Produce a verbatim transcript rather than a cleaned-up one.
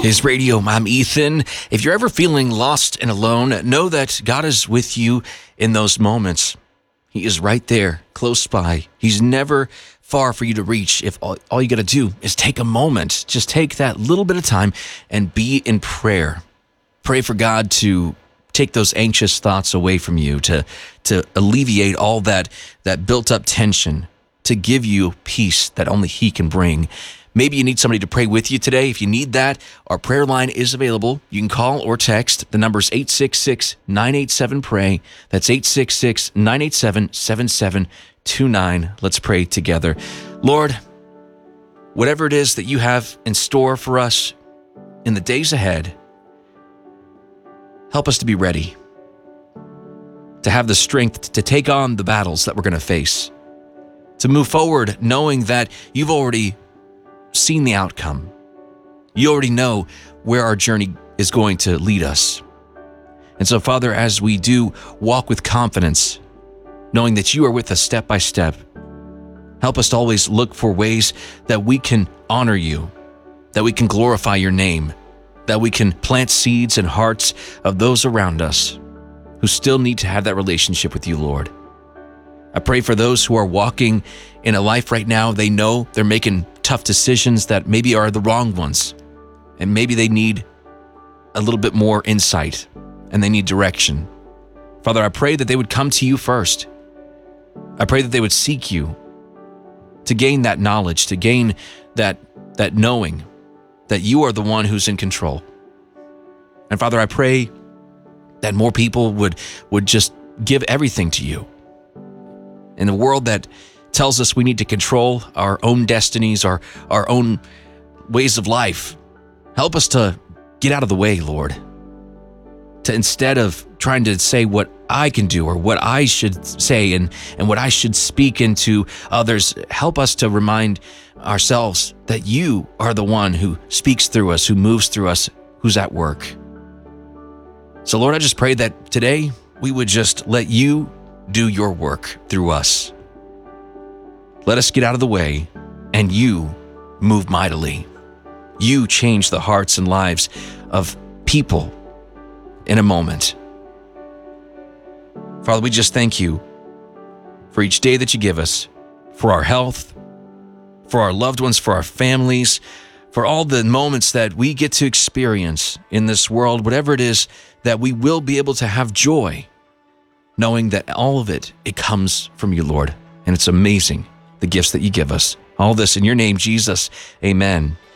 His Radio. I'm Ethan. If you're ever feeling lost and alone, know that God is with you in those moments. He is right there, close by. He's never far for you to reach. If all, all you got to do is take a moment, just take that little bit of time and be in prayer. Pray for God to take those anxious thoughts away from you, to to alleviate all that that built up tension, to give you peace that only He can bring. Maybe you need somebody to pray with you today. If you need that, our prayer line is available. You can call or text. The number is eight six six, nine eight seven, P R A Y. That's eight six six, nine eight seven, seven seven two nine. Let's pray together. Lord, whatever it is that you have in store for us in the days ahead, help us to be ready, to have the strength to take on the battles that we're going to face, to move forward knowing that you've already seen the outcome. You already know where our journey is going to lead us. And so, Father, as we do walk with confidence, knowing that you are with us step by step, help us to always look for ways that we can honor you, that we can glorify your name, that we can plant seeds in hearts of those around us who still need to have that relationship with you, Lord. I pray for those who are walking in a life right now. They know they're making tough decisions that maybe are the wrong ones, and maybe they need a little bit more insight and they need direction. Father, I pray that they would come to you first. I pray that they would seek you to gain that knowledge, to gain that that knowing that you are the one who's in control. And Father, I pray that more people would would just give everything to you. In a world that tells us we need to control our own destinies, our, our own ways of life, help us to get out of the way, Lord. To instead of trying to say what I can do or what I should say and, and what I should speak into others, help us to remind ourselves that you are the one who speaks through us, who moves through us, who's at work. So Lord, I just pray that today we would just let you do your work through us. Let us get out of the way and you move mightily. You change the hearts and lives of people in a moment. Father, we just thank you for each day that you give us, for our health, for our loved ones, for our families, for all the moments that we get to experience in this world, whatever it is, that we will be able to have joy, knowing that all of it, it comes from you, Lord. And it's amazing, the gifts that you give us. All this in your name, Jesus. Amen